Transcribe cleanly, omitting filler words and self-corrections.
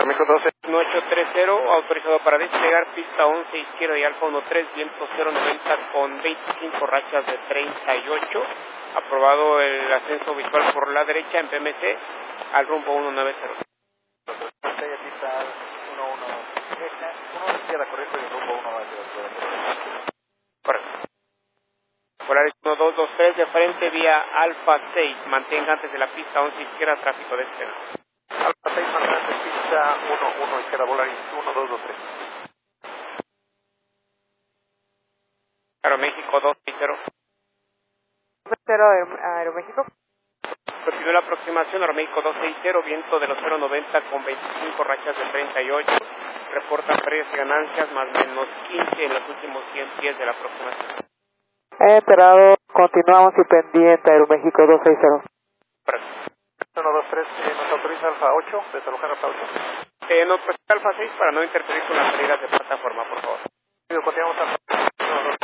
México 12. 1830, autorizado para desplegar pista 11 izquierda y Alfa 13, viento 090 con 25 rachas de 38. Aprobado el ascenso visual por la derecha en PMC al rumbo 190. Pista 1 izquierda, correcto, y rumbo 190. Correcto. Polaris 1223 de frente vía Alfa 6, mantenga antes de la pista 11 izquierda tráfico de escena. Alfa 6, mantenga pista 1 izquierda, Polaris 1223. Aeroméxico 260. 0 Aeroméxico. Continúa la aproximación Aeroméxico 260, viento de los 090 con 25 rachas de 38. Reportan pérdidas y ganancias más menos 15 en los últimos 100 pies de la aproximación. Enterado, continuamos y pendiente Aeroméxico 260. 123, nos autoriza Alfa 8, desalojar Alfa 8. Nos presenta Alfa 6 para no interferir con las salidas de plataforma, por favor.